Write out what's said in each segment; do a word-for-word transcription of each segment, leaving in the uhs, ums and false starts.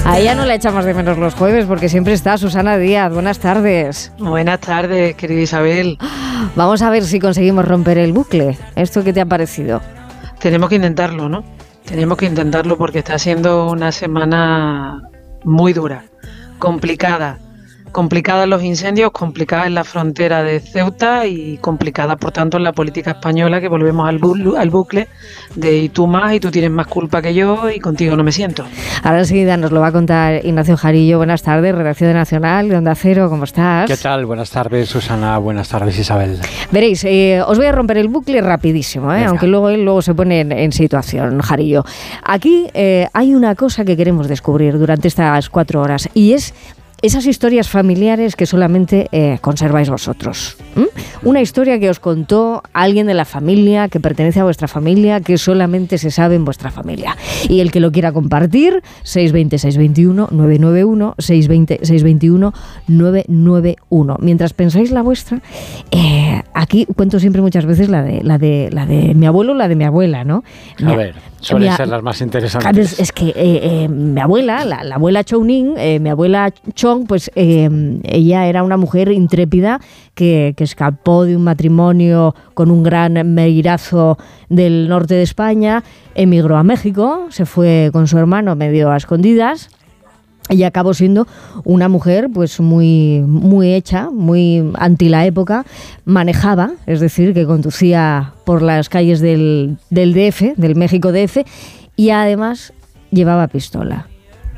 A ella no la echamos de menos los jueves porque siempre está Susana Díaz. Buenas tardes. Buenas tardes, querida Isabel. Vamos a ver si conseguimos romper el bucle. ¿Esto qué te ha parecido? Tenemos que intentarlo, ¿no? Tenemos que intentarlo porque está siendo una semana muy dura, complicada. Complicada en los incendios, complicada en la frontera de Ceuta y complicada, por tanto, en la política española, que volvemos al, bu- al bucle de y tú más, y tú tienes más culpa que yo, y contigo no me siento. Ahora enseguida nos lo va a contar Ignacio Jarillo. Buenas tardes, redacción de Nacional, de Onda Cero, ¿cómo estás? ¿Qué tal? Buenas tardes, Susana. Buenas tardes, Isabel. Veréis, eh, os voy a romper el bucle rapidísimo, ¿eh? Aunque luego él luego se pone en, en situación, Jarillo. Aquí eh, hay una cosa que queremos descubrir durante estas cuatro horas, y es esas historias familiares que solamente eh, conserváis vosotros. ¿Mm? Una historia que os contó alguien de la familia, que pertenece a vuestra familia, que solamente se sabe en vuestra familia. Y el que lo quiera compartir, seis veinte, seiscientos veintiuno, novecientos noventa y uno, seiscientos veinte, seiscientos veintiuno, novecientos noventa y uno. Mientras pensáis la vuestra, eh, aquí cuento siempre muchas veces la de, la de, la de mi abuelo, la de mi abuela, ¿no? A mi, ver, suelen mi, ser las más interesantes. Es, es que eh, eh, mi abuela, la, la abuela Chouning, eh, mi abuela Chong, pues eh, ella era una mujer intrépida que, que escapó de un matrimonio con un gran meirazo del norte de España, emigró a México, se fue con su hermano medio a escondidas y acabó siendo una mujer pues muy, muy hecha, muy anti la época, manejaba, es decir, que conducía por las calles del, del D F, del México D F, y además llevaba pistola.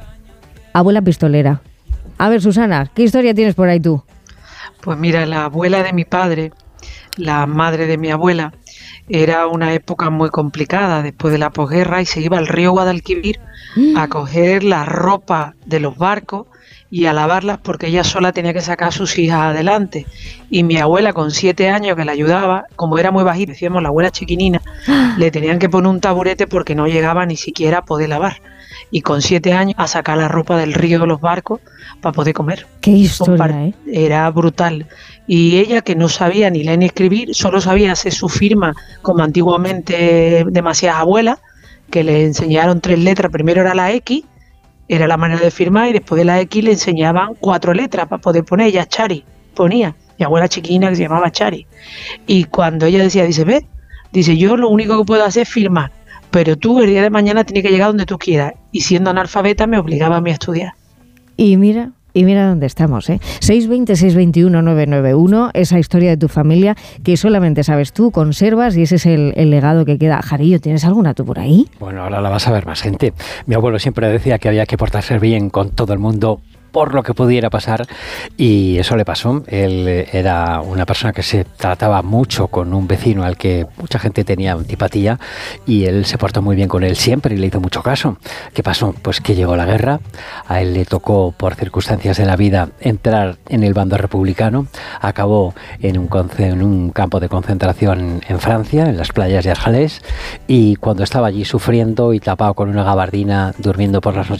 Abuela pistolera. A ver, Susana, ¿qué historia tienes por ahí tú? Pues mira, la abuela de mi padre, la madre de mi abuela, era una época muy complicada después de la posguerra, y se iba al río Guadalquivir a coger la ropa de los barcos y a lavarlas porque ella sola tenía que sacar a sus hijas adelante. Y mi abuela, con siete años, que la ayudaba, como era muy bajita, decíamos la abuela chiquinina, le tenían que poner un taburete porque no llegaba ni siquiera a poder lavar. Y con siete años a sacar la ropa del río de los barcos para poder comer. Qué historia, ¿eh? Era brutal. Y ella, que no sabía ni leer ni escribir, solo sabía hacer su firma como antiguamente demasiadas abuelas, que le enseñaron tres letras. Primero era la X, era la manera de firmar, y después de la X le enseñaban cuatro letras para poder poner. Ella Chari ponía, mi abuela chiquina que se llamaba Chari. Y cuando ella decía, dice, ve, dice, yo lo único que puedo hacer es firmar, pero tú el día de mañana tienes que llegar donde tú quieras. Y siendo analfabeta me obligaba a mí a estudiar. Y mira, y mira dónde estamos, ¿eh? seis veinte, seiscientos veintiuno, novecientos noventa y uno, esa historia de tu familia que solamente sabes tú, conservas, y ese es el, el legado que queda. Jarillo, ¿tienes alguna tú por ahí? Bueno, ahora la vas a ver más gente. Mi abuelo siempre decía que había que portarse bien con todo el mundo por lo que pudiera pasar, y eso le pasó. Él era una persona que se trataba mucho con un vecino al que mucha gente tenía antipatía, y él se portó muy bien con él siempre y le hizo mucho caso. ¿Qué pasó? Pues que llegó la guerra, a él le tocó por circunstancias de la vida entrar en el bando republicano, acabó en un, conce- en un campo de concentración en Francia, en las playas de Argelès, y cuando estaba allí sufriendo y tapado con una gabardina, durmiendo por las noches